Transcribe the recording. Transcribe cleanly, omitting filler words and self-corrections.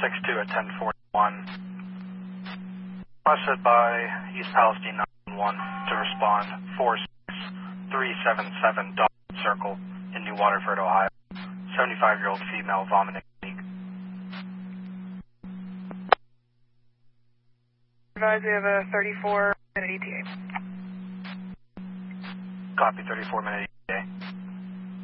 462 at 1041. Requested by East Palestine 911 to respond 46377 Dawson Circle in New Waterford, Ohio. 75-year-old female vomiting. Advise we have a 34-minute ETA. Copy, 34-minute